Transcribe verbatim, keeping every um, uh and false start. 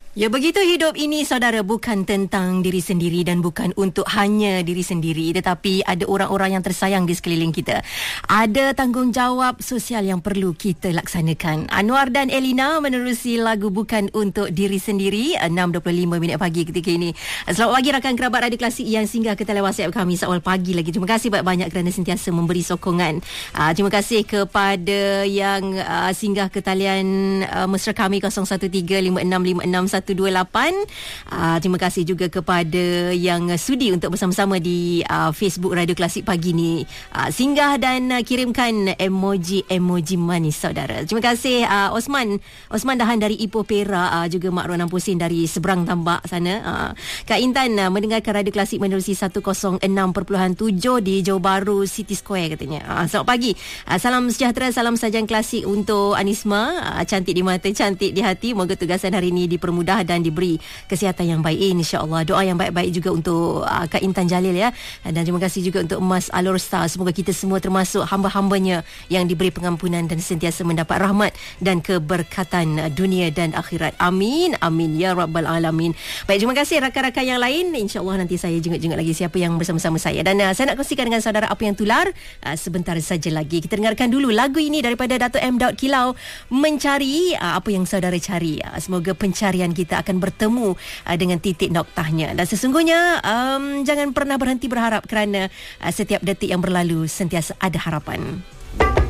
Ya, begitu hidup ini, saudara, bukan tentang diri sendiri dan bukan untuk hanya diri sendiri, tetapi ada orang-orang yang tersayang di sekeliling kita. Ada tanggungjawab sosial yang perlu kita laksanakan. Anwar dan Elina menerusi lagu Bukan Untuk Diri Sendiri, enam dua puluh lima minit pagi ketika ini. Selamat pagi rakan kerabat Radio Klasik yang singgah ke talian WhatsApp kami seawal pagi lagi. Terima kasih banyak-banyak kerana sentiasa memberi sokongan. Uh, terima kasih kepada yang uh, singgah ke talian uh, mesra kami kosong satu tiga lima enam lima enam satu dua lapan. Uh, terima kasih juga kepada yang sudi untuk bersama-sama di uh, Facebook Radio Klasik pagi ni. Uh, singgah dan uh, kirimkan emoji-emoji manis, saudara. Terima kasih uh, Osman. Osman Dahan dari Ipoh Perak, uh, juga Mak Ronan Pusin dari seberang tambak sana. Uh, Kak Intan uh, mendengarkan Radio Klasik menerusi seratus enam perpuluhan tujuh di Johor Bahru City Square katanya. Uh, selamat pagi. Uh, salam sejahtera, salam sajian klasik untuk Anisma. Uh, cantik di mata, cantik di hati. Moga tugasan hari ini dipermudah dan diberi kesihatan yang baik, insya-Allah. Doa yang baik-baik juga untuk uh, Kak Intan Jalil ya. Dan terima kasih juga untuk Mas Alor Star. Semoga kita semua termasuk hamba-hambanya yang diberi pengampunan dan sentiasa mendapat rahmat dan keberkatan dunia dan akhirat. Amin, amin ya rabbal alamin. Baik, terima kasih rakan-rakan yang lain. Insya-Allah nanti saya jenguk-jenguk lagi siapa yang bersama-sama saya. Dan uh, saya nak kongsikan dengan saudara apa yang tular uh, sebentar saja lagi. Kita dengarkan dulu lagu ini daripada Dato' M. Daud Kilau, Mencari. Uh, apa yang saudara cari. Uh, semoga pencarian kita akan bertemu uh, dengan titik noktahnya. Dan sesungguhnya um, jangan pernah berhenti berharap kerana uh, setiap detik yang berlalu sentiasa ada harapan.